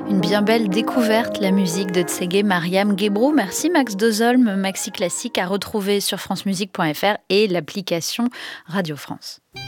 Une bien belle découverte, la musique de Tsege Mariam Gebru. Merci Max Dozolm, Maxi Classique à retrouver sur francemusique.fr et l'application Radio France.